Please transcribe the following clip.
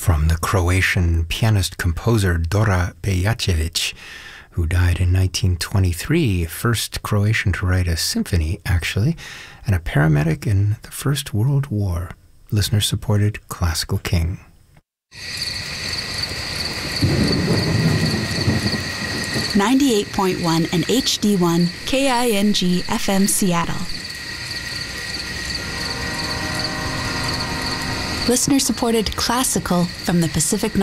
from the Croatian pianist-composer Dora Pejacevic, who died in 1923, first Croatian to write a symphony, actually, and a paramedic in the First World War. Listener-supported classical king. .1 and HD1 KING FM Seattle. Listener-supported classical from the Pacific